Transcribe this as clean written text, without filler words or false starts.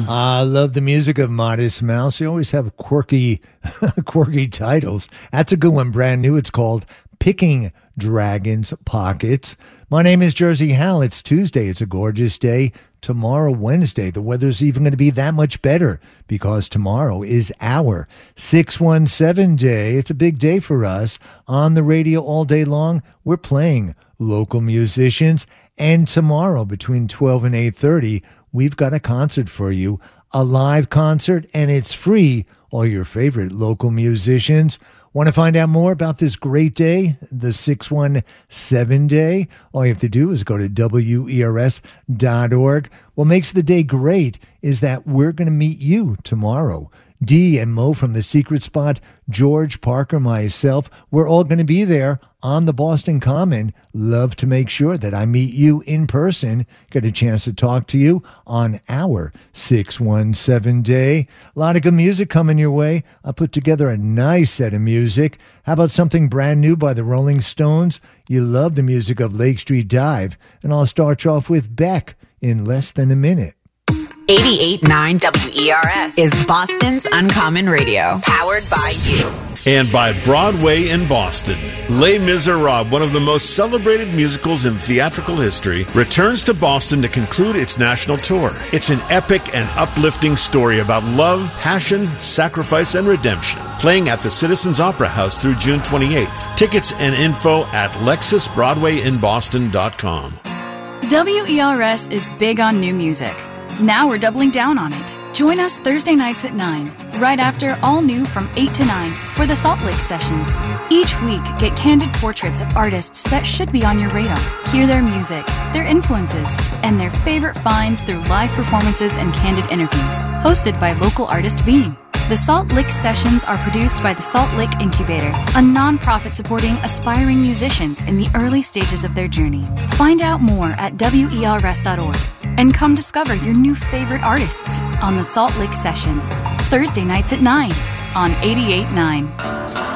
I love the music of Modest Mouse. They always have quirky titles. That's a good one, brand new. It's called Picking Dragon's Pockets. My name is Jersey Hal. It's Tuesday. It's a gorgeous day. Tomorrow, Wednesday, the weather's even going to be that much better because tomorrow is our 617 day. It's a big day for us. On the radio all day long, we're playing local musicians. And tomorrow, between 12 and 8:30, we've got a concert for you, a live concert, and it's free. All your favorite local musicians. Want to find out more about this great day, the 617 day? All you have to do is go to WERS.org. What makes the day great is that we're going to meet you tomorrow. Dee and Mo from The Secret Spot, George, Parker, myself, we're all going to be there on the Boston Common. Love to make sure that I meet you in person, get a chance to talk to you on our 617 day. A lot of good music coming your way. I put together a nice set of music. How about something brand new by the Rolling Stones? You love the music of Lake Street Dive. And I'll start you off with Beck in less than a minute. 88.9 WERS is Boston's Uncommon Radio, powered by you. And by Broadway in Boston. Les Miserables, one of the most celebrated musicals in theatrical history, returns to Boston to conclude its national tour. It's an epic and uplifting story about love, passion, sacrifice, and redemption. Playing at the Citizens Opera House through June 28th. Tickets and info at LexusBroadwayInBoston.com. WERS is big on new music. Now we're doubling down on it. Join us Thursday nights at 9, right after All New from 8 to 9 for the Salt Lake Sessions. Each week, get candid portraits of artists that should be on your radar. Hear their music, their influences, and their favorite finds through live performances and candid interviews. Hosted by local artist Beam. The Salt Lake Sessions are produced by the Salt Lake Incubator, a nonprofit supporting aspiring musicians in the early stages of their journey. Find out more at WERS.org and come discover your new favorite artists on the Salt Lake Sessions, Thursday nights at 9 on 88.9.